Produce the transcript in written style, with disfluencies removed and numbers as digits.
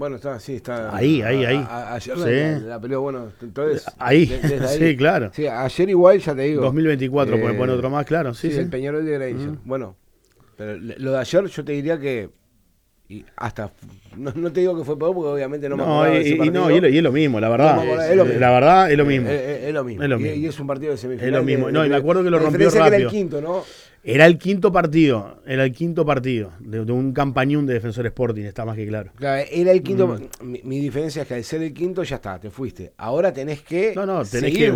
Bueno, está. Ahí. Ayer Sí. la peleó, bueno, entonces. Ahí, desde ahí. sí, claro. Sí, ayer igual, ya te digo. 2024, pone otro más, claro. Sí, Sí, el Peñarol de Granger. Bueno, pero lo de ayer yo te diría que. Y hasta. No te digo que fue peor porque obviamente no me acordaba de ese partido. Y es lo mismo, la verdad. No me acordaba, es lo mismo. La verdad es lo mismo. Es lo mismo. Es lo mismo. Y es un partido de semifinal. Es lo mismo. No, y me acuerdo que lo la rompió diferencia rápido. Que era el quinto, ¿no? Era el quinto partido de un campañón de Defensor Sporting, está más que claro. Claro, era el quinto. Mi diferencia es que al ser el quinto ya está, te fuiste. Ahora tenés que Tenés seguir. que